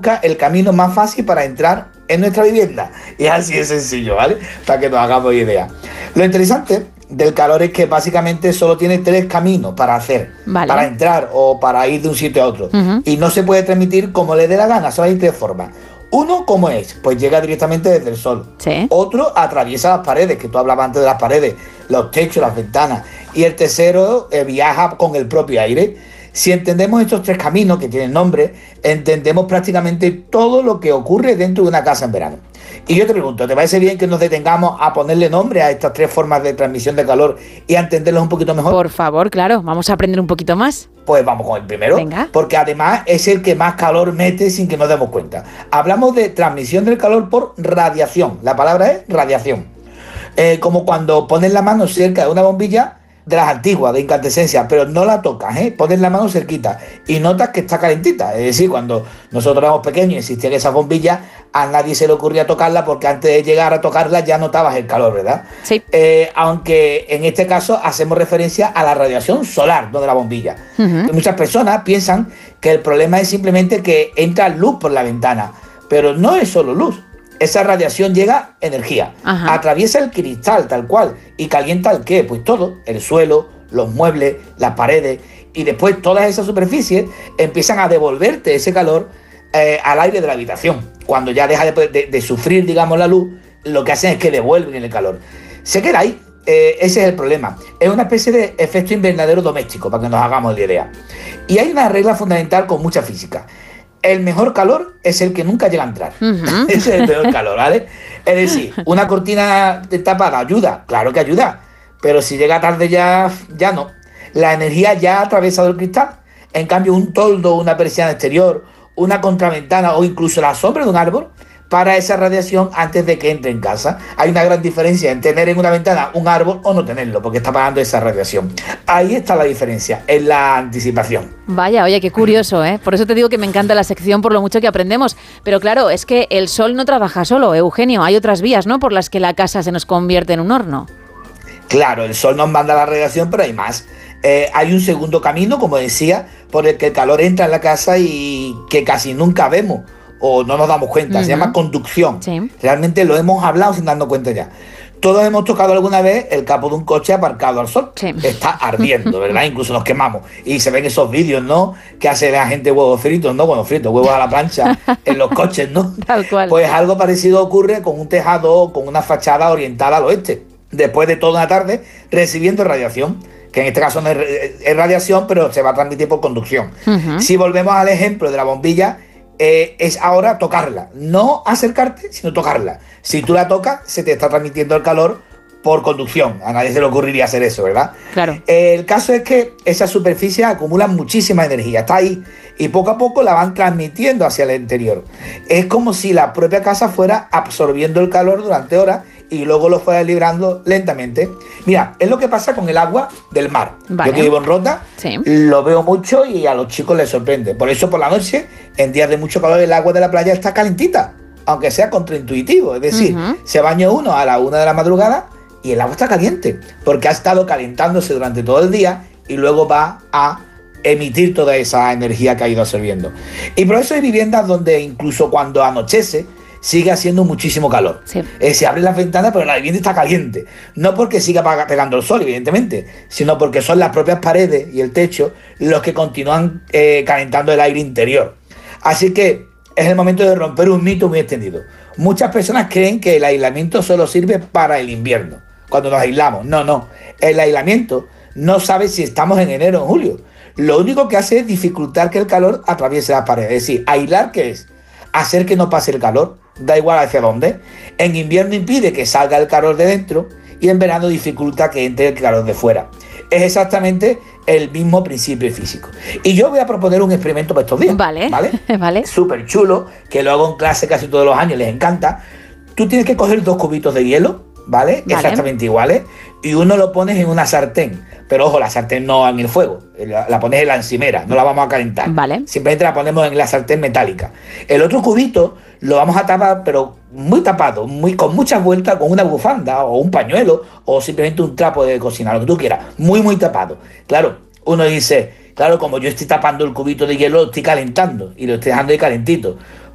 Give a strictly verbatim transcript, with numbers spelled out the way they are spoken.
busca el camino más fácil para entrar en nuestra vivienda. Y es así de sencillo, ¿vale? Para que nos hagamos idea. Lo interesante del calor es que básicamente solo tiene tres caminos para hacer, vale. para entrar o para ir de un sitio a otro. Uh-huh. Y no se puede transmitir como le dé la gana, solo hay tres formas. Uno, ¿cómo es? Pues llega directamente desde el sol. ¿Sí? Otro, atraviesa las paredes, que tú hablabas antes de las paredes, los techos, las ventanas. Y el tercero, eh, viaja con el propio aire. Si entendemos estos tres caminos, que tienen nombre, entendemos prácticamente todo lo que ocurre dentro de una casa en verano. Y yo te pregunto, ¿te parece bien que nos detengamos a ponerle nombre a estas tres formas de transmisión de calor y a entenderlos un poquito mejor? Por favor, claro, vamos a aprender un poquito más. Pues vamos con el primero, Venga. Porque además es el que más calor mete sin que nos demos cuenta. Hablamos de transmisión del calor por radiación. La palabra es radiación. Eh, como cuando pones la mano cerca de una bombilla de las antiguas, de incandescencia, pero no la tocas, ¿eh? Pones la mano cerquita y notas que está calentita. Es decir, cuando nosotros éramos pequeños y existían esas bombillas, a nadie se le ocurría tocarla porque antes de llegar a tocarla ya notabas el calor, ¿verdad? Sí. Eh, aunque en este caso hacemos referencia a la radiación solar, no de la bombilla. Uh-huh. Muchas personas piensan que el problema es simplemente que entra luz por la ventana, pero no es solo luz. Esa radiación llega energía, Ajá. atraviesa el cristal tal cual y calienta el qué, pues todo, el suelo, los muebles, las paredes, y después todas esas superficies empiezan a devolverte ese calor eh, al aire de la habitación. Cuando ya deja de, de, de sufrir, digamos, la luz, lo que hacen es que devuelven el calor. Se queda ahí, eh, ese es el problema. Es una especie de efecto invernadero doméstico, para que nos hagamos la idea. Y hay una regla fundamental con mucha física. El mejor calor es el que nunca llega a entrar. Uh-huh. Ese es el peor calor, ¿vale? Es decir, una cortina tapada ayuda, claro que ayuda, pero si llega tarde ya, ya no. La energía ya ha atravesado el cristal. En cambio, un toldo, una persiana exterior, una contraventana o incluso la sombra de un árbol para esa radiación antes de que entre en casa. Hay una gran diferencia en tener en una ventana un árbol o no tenerlo, porque está pagando esa radiación. Ahí está la diferencia, en la anticipación. Vaya, oye, qué curioso, ¿eh? Por eso te digo que me encanta la sección por lo mucho que aprendemos. Pero claro, es que el sol no trabaja solo, Eugenio. Hay otras vías, ¿no?, por las que la casa se nos convierte en un horno. Claro, el sol nos manda la radiación, pero hay más. Eh, hay un segundo camino, como decía, por el que el calor entra en la casa y que casi nunca vemos o no nos damos cuenta. Uh-huh. Se llama conducción. Sí. Realmente lo hemos hablado sin darnos cuenta ya. Todos hemos tocado alguna vez el capó de un coche aparcado al sol. Sí. Está ardiendo, ¿verdad? Incluso nos quemamos. Y se ven esos vídeos, ¿no?, que hace la gente huevos fritos, ¿no? Bueno, fritos, huevos a la plancha en los coches, ¿no? Tal cual. Pues algo parecido ocurre con un tejado, con una fachada orientada al oeste. Después de toda una tarde recibiendo radiación, que en este caso no es, es radiación, pero se va a transmitir por conducción. Uh-huh. Si volvemos al ejemplo de la bombilla, Eh, es ahora tocarla, no acercarte, sino tocarla. Si tú la tocas, se te está transmitiendo el calor por conducción. A nadie se le ocurriría hacer eso, ¿verdad? Claro. Eh, el caso es que esas superficies acumulan muchísima energía, está ahí, y poco a poco la van transmitiendo hacia el interior. Es como si la propia casa fuera absorbiendo el calor durante horas y luego lo fuera librando lentamente. Mira, es lo que pasa con el agua del mar. Vale. Yo que vivo en Rota, sí. lo veo mucho y a los chicos les sorprende. Por eso por la noche, en días de mucho calor, el agua de la playa está calentita, aunque sea contraintuitivo. Es decir, uh-huh. se baña uno a la una de la madrugada y el agua está caliente, porque ha estado calentándose durante todo el día y luego va a emitir toda esa energía que ha ido absorbiendo. Y por eso hay viviendas donde incluso cuando anochece sigue haciendo muchísimo calor. Sí. Eh, se abren las ventanas, pero la vivienda está caliente. No porque siga pegando el sol, evidentemente, sino porque son las propias paredes y el techo los que continúan eh, calentando el aire interior. Así que es el momento de romper un mito muy extendido. Muchas personas creen que el aislamiento solo sirve para el invierno, cuando nos aislamos. No, no. El aislamiento no sabe si estamos en enero o en julio. Lo único que hace es dificultar que el calor atraviese las paredes. Es decir, aislar, ¿qué es? Hacer que no pase el calor, da igual hacia dónde. En invierno impide que salga el calor de dentro y en verano dificulta que entre el calor de fuera. Es exactamente el mismo principio físico. Y yo voy a proponer un experimento para estos días. Vale, ¿vale? vale. Súper chulo, que lo hago en clase casi todos los años, les encanta. Tú tienes que coger dos cubitos de hielo, ¿vale? Vale. Exactamente iguales, y uno lo pones en una sartén. Pero ojo, la sartén no en el fuego, la, la pones en la encimera, no la vamos a calentar. Vale. Simplemente la ponemos en la sartén metálica. El otro cubito lo vamos a tapar, pero muy tapado, muy, con muchas vueltas, con una bufanda o un pañuelo o simplemente un trapo de cocina, lo que tú quieras. Muy, muy tapado. Claro, uno dice, claro, como yo estoy tapando el cubito de hielo, lo estoy calentando y lo estoy dejando ahí calentito.